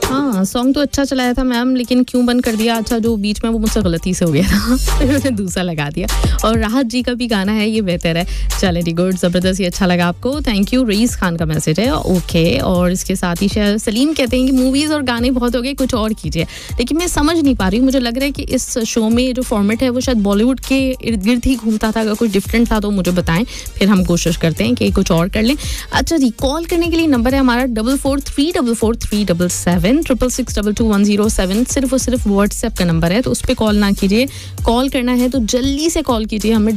हाँ, सॉन्ग तो अच्छा चलाया था मैम, लेकिन क्यों बंद कर दिया? अच्छा, जो बीच में वो मुझसे गलती से हो गया था तो मैंने दूसरा लगा दिया। और राहत जी का भी गाना है, ये बेहतर है। चले डी गुड, ज़बरदस्त, ये अच्छा लगा आपको, थैंक यू। रईस खान का मैसेज है, ओके। और इसके साथ ही सलीम कहते हैं कि मूवीज़ और गाने बहुत हो गए, कुछ और कीजिए। लेकिन मैं समझ नहीं पा रही हूँ, मुझे लग रहा है कि इस शो में जो फॉर्मेट है वो शायद बॉलीवुड के इर्द गिर्द ही घूमता था। अगर कुछ डिफरेंट था तो मुझे बताएं, फिर हम कोशिश करते हैं कि कुछ और कर लें। अच्छा जी, कॉल करने के लिए नंबर है हमारा 44344377 66622107। सिर्फ और सिर्फ व्हाट्सएप का नंबर है, तो उस पर कॉल ना कीजिए। कॉल करना है तो जल्दी से कॉल कीजिए हमें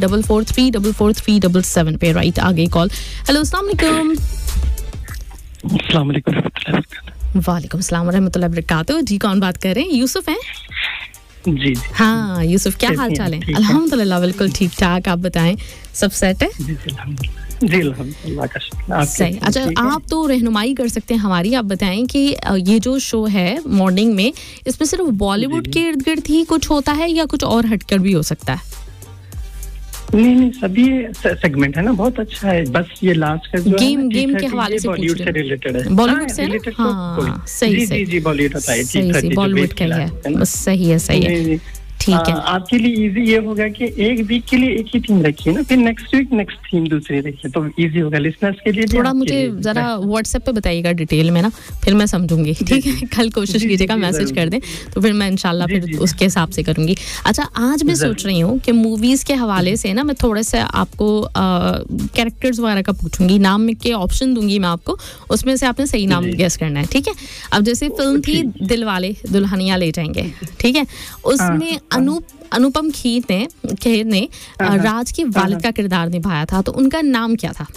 44344377 पे। राइट, आ गई कॉल। हेलो, अस्सलाम वालेकुम। अस्सलाम वालेकुम। वालेकुम सलाम व रहमतुल्लाहि व बरकातहू। जी, कौन बात कर रहे हैं? यूसुफ हैं? जी। हाँ यूसुफ, क्या हाल चाल है? अल्हम्दुलिल्लाह, बिल्कुल ठीक ठाक। आप बताएं, सब सेट है? जी अल्हम्दुलिल्लाह का शुक्र। सही। अच्छा, आप तो रहनुमाई कर सकते हैं हमारी। आप बताएं कि ये जो शो है मॉर्निंग में, इसमें सिर्फ बॉलीवुड के इर्द गिर्द ही कुछ होता है या कुछ और हटकर भी हो सकता है? नहीं, सभी सेगमेंट है ना, बहुत अच्छा है। बस ये लास्ट का जो गेम के हवाले से बॉलीवुड से रिलेटेड है। बॉलीवुड से रिलेटेड, हाँ सही सही। जी बॉलीवुड होता है, सही बॉलीवुड का ही है, बस सही है। ठीक है, आपके लिए इजी ये होगा कि एक वीक के लिए एक ही थीम रखिए ना, फिर नेक्स्ट वीक नेक्स्ट थीम दूसरी रखिए, तो इजी होगा लिसनर्स के लिए। थोड़ा मुझे जरा व्हाट्सएप पे बताइएगा डिटेल में ना, फिर मैं समझूंगी। ठीक है, कल कोशिश कीजिएगा, मैसेज कर दें तो फिर मैं इंशाल्लाह फिर उसके हिसाब से करूंगी। अच्छा, आज मैं सोच रही हूँ कि मूवीज के हवाले से ना मैं थोड़ा सा आपको कैरेक्टर्स वगैरह का पूछूंगी, नाम के ऑप्शन दूंगी मैं आपको, उसमें से आपने सही नाम गेस करना है। ठीक है, अब जैसे फिल्म थी दिलवाले दुल्हनिया ले जाएंगे, ठीक है, उसमें अनुपम खेर ने राज के वालिद का किरदार निभाया था, तो उनका नाम क्या था?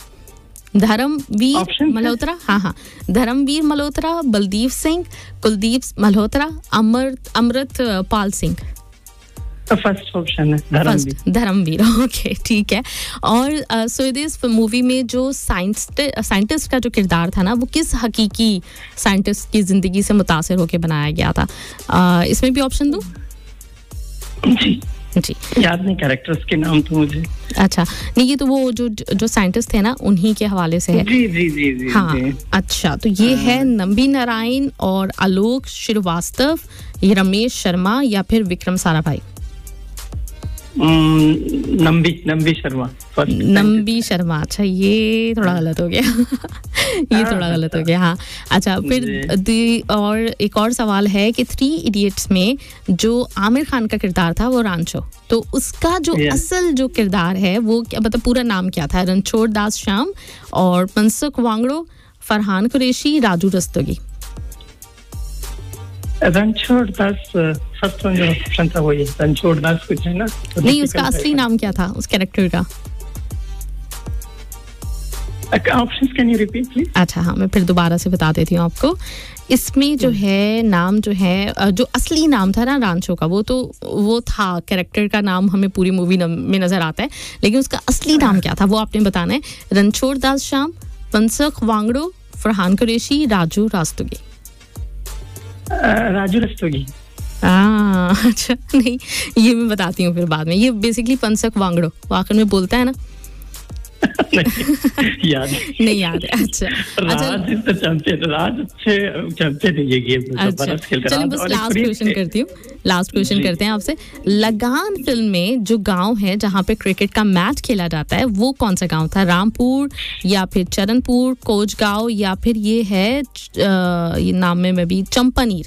धर्मवीर मल्होत्रा, हाँ, धर्मवीर मल्होत्रा, बलदीप सिंह, कुलदीप मल्होत्रा, अमृत पाल सिंह। फर्स्ट ऑप्शन है धर्मवीर। ओके, ठीक है। और स्वदेश मूवी में जो साइंटिस्ट का जो किरदार था ना, वो किस हकीकी साइंटिस्ट की जिंदगी से मुतासिर होकर बनाया गया था? इसमें भी ऑप्शन दूं? जी याद नहीं कैरेक्टर्स के नाम तो मुझे। अच्छा, नहीं, ये तो वो जो साइंटिस्ट थे ना, उन्हीं के हवाले से है। जी हाँ जी। अच्छा, तो ये है नंबी नारायण और आलोक श्रीवास्तव, ये रमेश शर्मा या फिर विक्रम साराभाई? नंबी शर्मा। अच्छा, ये थोड़ा गलत हो गया। ये थोड़ा गलत हो गया, हाँ। अच्छा, फिर और एक और सवाल है कि 3 इडियट्स में जो आमिर खान का किरदार था वो रांचो, तो उसका जो असल जो किरदार है वो क्या, मतलब पूरा नाम क्या था? रणछोड़ दास श्याम और मनसुख वांगड़ो, फरहान कुरैशी, राजू रस्तोगी? रणछोड़ दास फर्स्ट वन जो ऑप्शन था वही रणछोड़ दास कुछ है ना, नहीं, उसका असली नाम क्या था उस कैरेक्टर का? Options can you repeat please? अच्छा, हाँ, मैं फिर दोबारा से बता देती हूँ आपको। इसमें जो है नाम जो है, जो असली नाम था ना रांचो का, वो था, कैरेक्टर का नाम हमें पूरी मूवी में नजर आता है, लेकिन उसका असली नाम क्या था वो आपने बताना है। रणछोड़ दास श्याम, मनसुख वांगड़ो, फरहान कुरैशी, राजू रस्तोगी? राजू रस्तोगी। अच्छा, नहीं, ये मैं बताती हूँ फिर बाद में। ये बेसिकली मनसुख वांगड़ो वो आखिर में बोलता है ना। नहीं याद है। अच्छा, चलिए बस लास्ट क्वेश्चन करते हैं आपसे। लगान फिल्म में जो गांव है जहां पे क्रिकेट का मैच खेला जाता है, वो कौन सा गांव था? रामपुर या फिर चरणपुर, कोचगांव या फिर ये है ये नाम में भी चंपानीर?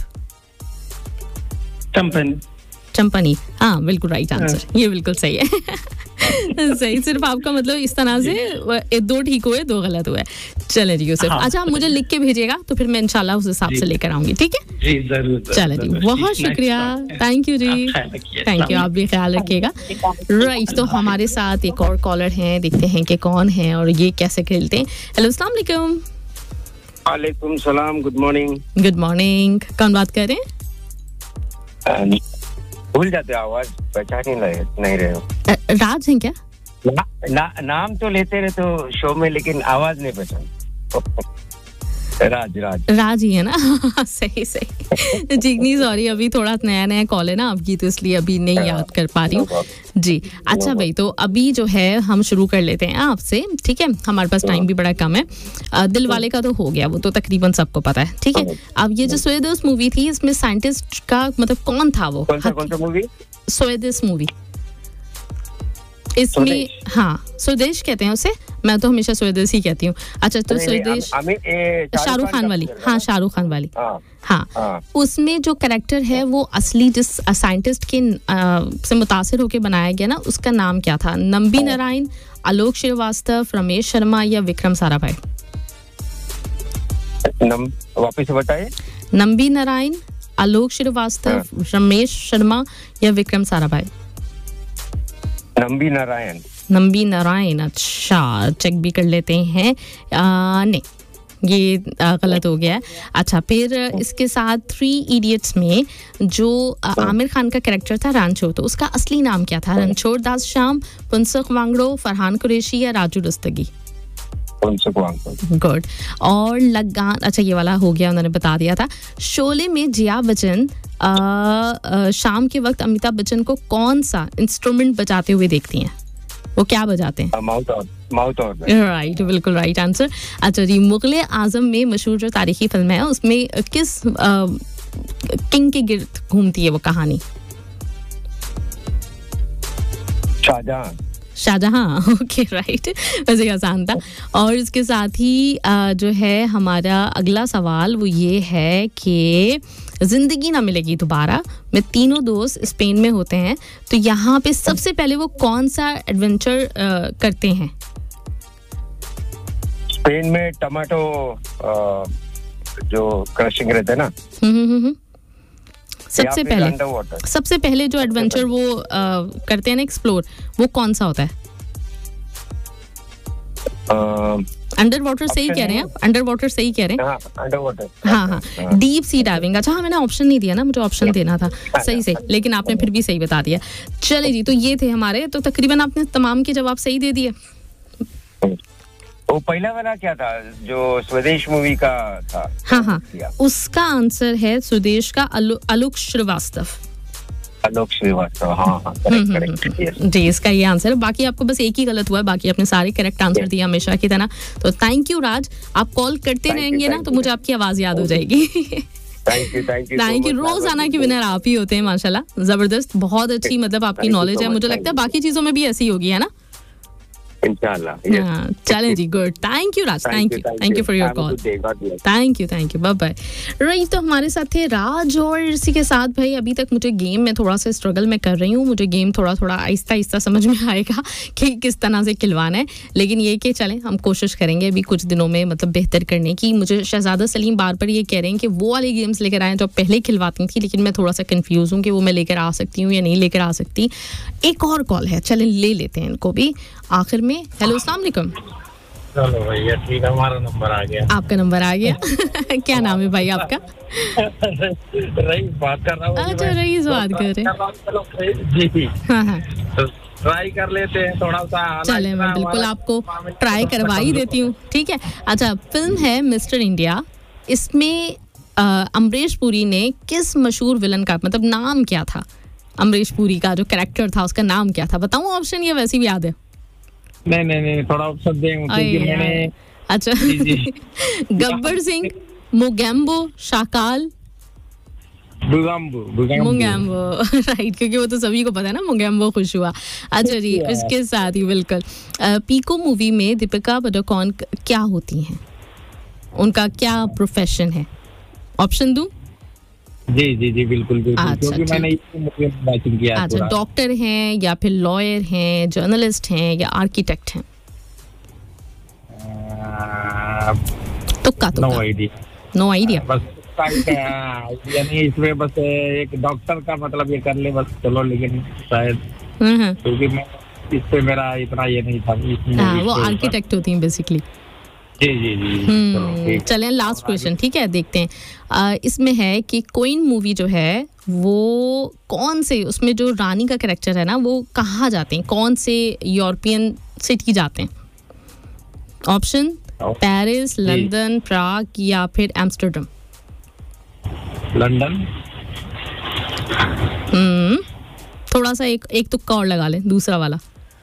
चंपानीर, हाँ, बिल्कुल राइट आंसर। ये बिल्कुल सही है। सही, सिर्फ आपका मतलब इस तरह से 2 ठीक हुए 2 गलत हुए। चले जी यूसुफ, अच्छा, आप मुझे लिख के भेजिएगा तो फिर मैं इंशाल्लाह उस हिसाब से लेकर आऊंगी। ठीक है जी, जरूर। चले जी, बहुत शुक्रिया, thank you ji, thank you. आप भी ख्याल रखिएगा। राइट, तो हमारे साथ एक और कॉलर हैं, देखते हैं कि कौन है और ये कैसे खेलते हैं। हेलो, अस्सलाम वालेकुम। वालेकुम सलाम, गुड मॉर्निंग। कौन बात कर रहे हैं? भूल जाते हो, आवाज पहचान नहीं रहे हो। राज हैं क्या? नाम तो लेते रहे तो शो में, लेकिन आवाज नहीं पहचान। राज ही है ना? सही सही। जिग्नी सॉरी, अभी थोड़ा नया कॉल है ना आपकी, तो इसलिए अभी नहीं याद कर पा रही हूँ जी। अच्छा भाई, तो अभी जो है हम शुरू कर लेते हैं आपसे, ठीक है? हमारे पास टाइम भी बड़ा कम है। दिल वाले का तो हो गया, वो तो तकरीबन सबको पता है, ठीक है? अब ये जो स्वेदेश मूवी थी, इसमें साइंटिस्ट का मतलब कौन था वो? कौन सा मूवी? स्वेदेश मूवी। इसमें हाँ, स्वदेश कहते हैं उसे, मैं तो हमेशा स्वदेश ही कहती हूँ। अच्छा, तो स्वदेश शाहरुख खान वाली, हाँ शाहरुख खान वाली, हाँ। उसमें जो कैरेक्टर है वो असली जिस साइंटिस्ट के से मुतासिर होकर बनाया गया ना, उसका नाम क्या था? नंबी नारायण, आलोक श्रीवास्तव, रमेश शर्मा या विक्रम साराभाई? वापस बताइए। नंबी नारायण, आलोक श्रीवास्तव, रमेश शर्मा या विक्रम साराभाई? नंबी नारायण। अच्छा, चेक भी कर लेते हैं। नहीं, ये गलत हो गया है। अच्छा, फिर इसके साथ 3 इडियट्स में जो आमिर खान का कैरेक्टर था रणछोड़, तो उसका असली नाम क्या था? रणछोड़ दास श्याम, पुंसुक वांगड़ो, फरहान कुरैशी या राजू रुस्तगी? गुड। और लगान, अच्छा ये वाला हो गया, उन्होंने बता दिया था। शोले में जया बच्चन शाम के वक्त अमिताभ बच्चन को कौन सा इंस्ट्रूमेंट बजाते हुए देखती हैं? वो क्या बजाते हैं? Mouth organ. राइट, बिल्कुल राइट आंसर। अच्छा जी, मुगले आजम में मशहूर जो तारीखी फिल्म है, उसमें किस किंग के गिर्द घूमती है वो कहानी? शाहजहां। ओके राइट, वैसे आसान था। और इसके साथ ही जो है हमारा अगला सवाल वो ये है कि जिंदगी ना मिलेगी दोबारा में तीनों दोस्त स्पेन में होते हैं, तो यहाँ पे सबसे पहले वो कौन सा एडवेंचर करते हैं? स्पेन में टमाटो जो क्रशिंग रहता है ना, सबसे पहले जो एडवेंचर वो करते हैं ना, एक्सप्लोर, वो कौन सा होता है? अंडर वाटर सही कह रहे हैं आप, अंडर वाटर सही कह रहे हैं। अंडर वाटर, हाँ, डीप सी डाइविंग। अच्छा हाँ, मैंने ऑप्शन नहीं दिया ना, मुझे ऑप्शन देना था सही से, लेकिन आपने फिर भी सही बता दिया। चले जी, तो ये थे हमारे, तो तकरीबन आपने तमाम के जवाब सही दे दिए। वो पहला वाला क्या था जो स्वदेश मूवी का था? हाँ, उसका आंसर है स्वदेश का आलोक श्रीवास्तव। हाँ, करेक्ट। जी, इसका ये आंसर है। बाकी आपको बस एक ही गलत हुआ है, बाकी आपने सारे करेक्ट आंसर दिए हमेशा की तरह। तो थैंक यू राज, आप कॉल करते रहेंगे ना तो मुझे आपकी आवाज याद हो जाएगी। Thank you. रोज आना की विनर आप ही होते हैं माशाल्लाह, जबरदस्त, बहुत अच्छी मतलब आपकी नॉलेज है। मुझे लगता है बाकी चीजों में भी ऐसी होगी, है ना? इंशाल्लाह। चलें जी, good. Thank you Raj, thank you for your call. Thank you, bye bye. Right, तो हमारे साथ थे राज, और इसी के साथ भाई अभी तक मुझे गेम में थोड़ा सा स्ट्रगल में कर रही हूँ, मुझे गेम थोड़ा आहिस्ता समझ में आएगा कि किस तरह से खिलवाना है, लेकिन ये कि चलें हम कोशिश करेंगे अभी कुछ दिनों में मतलब बेहतर करने की। मुझे शहजादा सलीम बार बार ये कह रहे हैं कि वो वाले गेम्स लेकर आए जो पहले खिलवाती थी, लेकिन मैं थोड़ा सा कंफ्यूज हूँ कि वो मैं लेकर आ सकती हूँ या नहीं लेकर आ सकती। एक और कॉल है, चलें ले लेते हैं इनको भी आखिर में। हेलो, अस्सलाम वालेकुम। चलो भैया ठीक है, हमारा नंबर आ गया। आपका नंबर आ गया। क्या नाम है भाई आपका? रईस बात कर रहा हूँ। अच्छा, रईस बात कर रहे हैं जी। हाँ, तो ट्राई कर लेते हैं थोड़ा सा। चले, मैं बिल्कुल आपको ट्राई करवा ही देती हूँ, ठीक है? अच्छा, फिल्म है मिस्टर इंडिया, इसमें अमरीश पुरी ने किस मशहूर विलन का मतलब नाम क्या था? अमरीश पुरी का जो कैरेक्टर था उसका नाम क्या था? बताऊँ ऑप्शन या वैसे भी याद है? नहीं, थोड़ा ऑप्शन देंगे क्योंकि मैंने। अच्छा, गब्बर सिंह, मोगैम्बो, शाकाल, मुगैम्बो। राइट, क्योंकि वो तो सभी को पता है ना, मुगैम्बो खुश हुआ। अच्छा जी, इसके साथ ही बिल्कुल पीको मूवी में दीपिका पादुकोण क्या होती हैं? उनका क्या प्रोफेशन है? ऑप्शन दूं? जी बिल्कुल क्योंकि मैंने मैचिंग किया। अच्छा, डॉक्टर हैं या फिर लॉयर हैं, जर्नलिस्ट हैं या आर्किटेक्ट हैं? तुक्का। No idea. बस यानी इसमें बस एक डॉक्टर का मतलब ये कर ले बस, चलो, लेकिन शायद क्योंकि मैं इस पे मेरा इतना ये नहीं था। वो आर्किटेक्ट होती हैं बेसिकली। जी। चलें, लास्ट क्वेश्चन, ठीक है? देखते हैं इसमें है कि क्वीन मूवी जो है वो कौन से, उसमें जो रानी का कैरेक्टर है ना, वो कहाँ जाते हैं, कौन से यूरोपियन सिटी जाते हैं? ऑप्शन पेरिस, लंदन, प्राग या फिर एम्स्टर्डम? लंदन। थोड़ा सा एक तुक्का और लगा ले, दूसरा वाला।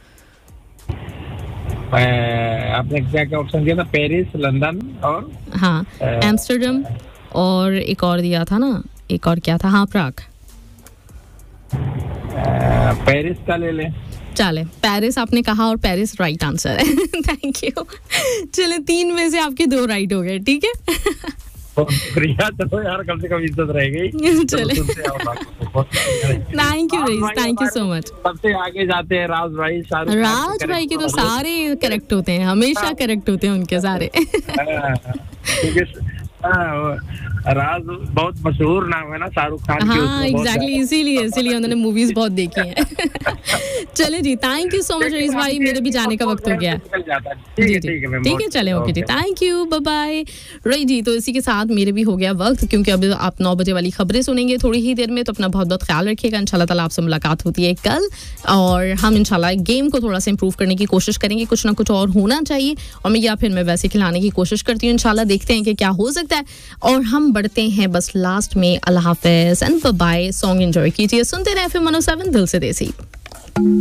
आपने क्या ऑप्शन दिया था? पेरिस, लंदन और हाँ एम्स्टर्डम, और एक और दिया था ना, एक और क्या था? हाँ प्राग। पेरिस का ले ले। चले, पेरिस आपने कहा और पेरिस राइट आंसर है। Thank you. चले 3 में से आपके 2 राइट हो गए, ठीक है। प्रिया चलो यार, कम से कम इज्जत रहेगी। चले, thank you rice, thank you so much. सबसे आगे जाते हैं राज भाई। राज भाई के तो सारे करेक्ट होते हैं, हमेशा करेक्ट होते हैं उनके सारे। राज बहुत मशहूर नाम है ना शाहरुख खान। हाँ एग्जैक्टली, इसीलिए उन्होंने मूवीज बहुत देखी हैं। चले जी, thank you so much rice भाई, मेरे भी जाने का वक्त हो गया। जी ठीक है, चले okay ji, thank you, bye bye. Rice जी, तो इसी के साथ मेरे भी हो गया वक्त, क्योंकि अब आप 9 बजे वाली खबरें सुनेंगे थोड़ी ही देर में। तो अपना बहुत बहुत ख्याल रखिएगा। इंशाल्लाह ताला आपसे मुलाकात होती है कल, और हम इंशाल्लाह गेम को थोड़ा सा इंप्रूव करने की कोशिश करेंगे। कुछ ना कुछ और होना चाहिए, और मैं या फिर मैं वैसे खिलाने की कोशिश करती हूँ। इंशाल्लाह देखते हैं कि क्या हो सकता है। और हम बढ़ते हैं बस लास्ट में। अल्लाह हाफिज़ and bye bye. Song enjoy कीजिए, सुनते रहे FM 107 दिल से देसी।